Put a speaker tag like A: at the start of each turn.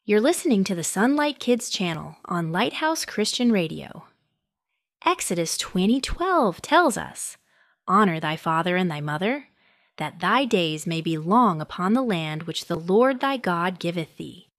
A: You're listening to the Sunlight Kids channel on Lighthouse Christian Radio. Exodus 20:12 tells us, "Honor thy father and thy mother, that thy days may be long upon the land which the Lord thy God giveth thee.